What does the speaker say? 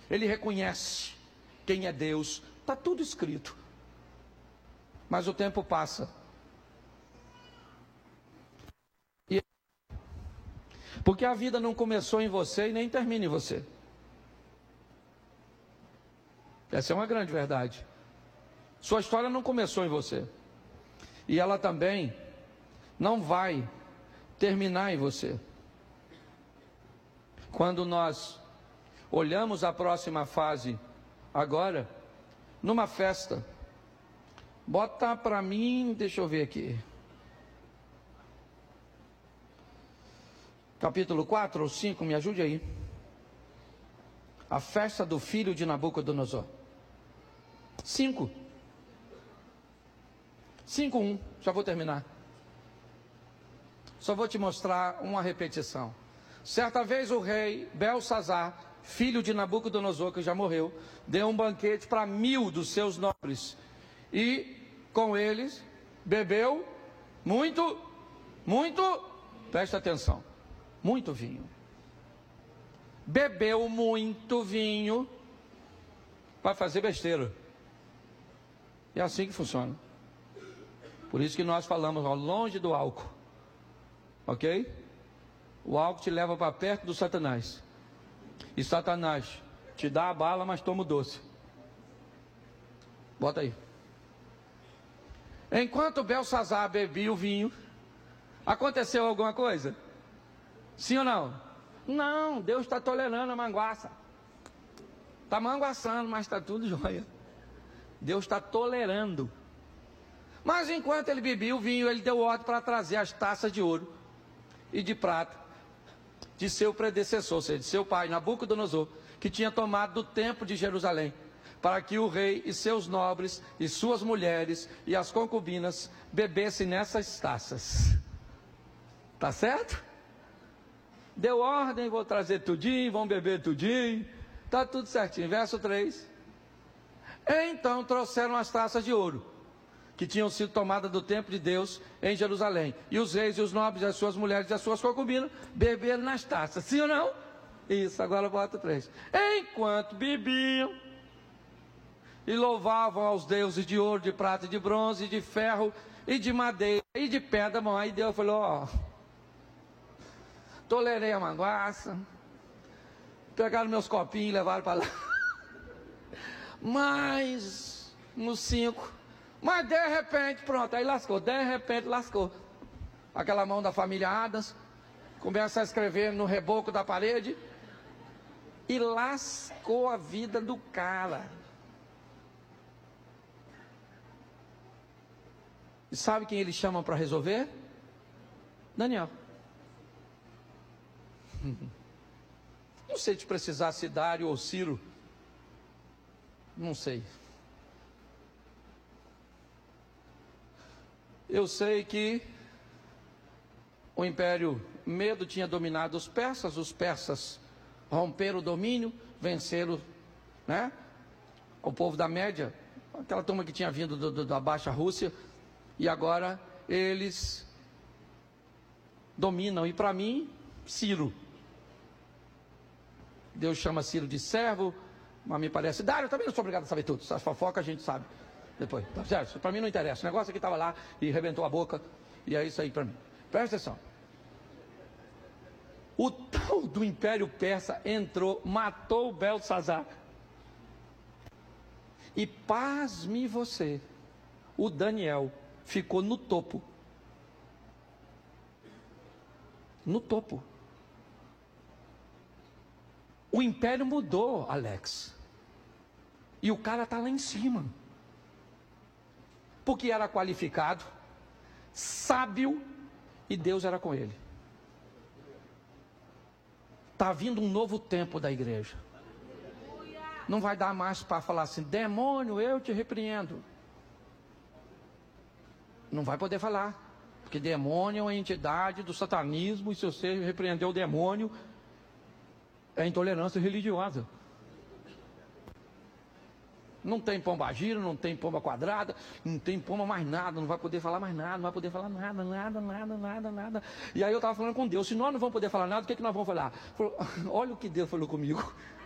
ele reconhece quem é Deus. Está tudo escrito. Mas o tempo passa. Porque a vida não começou em você e nem termina em você. Essa é uma grande verdade. Sua história não começou em você. E ela também não vai terminar em você. Quando nós olhamos a próxima fase agora, numa festa, bota para mim, deixa eu ver aqui. Capítulo 4 ou 5, me ajude aí. A festa do filho de Nabucodonosor. 5. 5:1, já vou terminar. Só vou te mostrar uma repetição. Certa vez o rei Belsazar, filho de Nabucodonosor, que já morreu, deu um banquete para 1000 dos seus nobres. E com eles bebeu muito, presta atenção, muito vinho. Bebeu muito vinho para fazer besteira. É assim que funciona. Por isso que nós falamos, ó, longe do álcool. Ok? O álcool te leva para perto do Satanás. E Satanás te dá a bala, mas toma o doce. Bota aí. Enquanto Belsazar bebia o vinho, aconteceu alguma coisa? Sim ou não? Não, Deus está tolerando a manguaça. Está manguaçando, mas está tudo jóia. Deus está tolerando. Mas enquanto ele bebia o vinho, ele deu ordem para trazer as taças de ouro e de prata de seu predecessor, ou seja, de seu pai, Nabucodonosor, que tinha tomado do templo de Jerusalém, para que o rei e seus nobres e suas mulheres e as concubinas bebessem nessas taças. Tá certo? Deu ordem, vou trazer tudinho, vão beber tudinho, tá tudo certinho. Verso 3. Então trouxeram as taças de ouro, que tinham sido tomadas do templo de Deus em Jerusalém. E os reis e os nobres, as suas mulheres e as suas concubinas beberam nas taças. Sim ou não? Isso, agora bota 3. Enquanto bebiam e louvavam aos deuses de ouro, de prata, de bronze, de ferro e de madeira e de pedra. Bom, aí Deus falou, ó, tolerei a manguaça, pegaram meus copinhos e levaram para lá. Mas nos 5, mas de repente, pronto, aí lascou, de repente lascou. Aquela mão da família Adams começa a escrever no reboco da parede e lascou a vida do cara. E sabe quem eles chamam para resolver? Daniel. Não sei se precisasse Dário ou Ciro. Não sei. Eu sei que o Império Medo tinha dominado os persas romperam o domínio, venceram, né, o povo da Média, aquela turma que tinha vindo da Baixa Rússia, e agora eles dominam. E para mim, Ciro. Deus chama Ciro de servo, mas me parece, Dário, eu também não sou obrigado a saber tudo, essas fofocas a gente sabe depois, tá certo? Para mim não interessa, o negócio aqui estava lá e rebentou a boca, e é isso aí para mim. Presta atenção. O tal do Império Persa entrou, matou o Belsazar. E pasme você, o Daniel ficou no topo. No topo. O império mudou, Alex. E o cara está lá em cima. Porque era qualificado, sábio, e Deus era com ele. Está vindo um novo tempo da igreja. Não vai dar mais para falar assim, demônio, eu te repreendo. Não vai poder falar. Porque demônio é uma entidade do satanismo, e se você repreender o demônio, é intolerância religiosa. Não tem pomba gira, não tem pomba quadrada, não tem pomba mais nada, não vai poder falar mais nada, não vai poder falar nada. E aí eu estava falando com Deus, se nós não vamos poder falar nada, o que nós vamos falar? Falou, olha o que Deus falou comigo.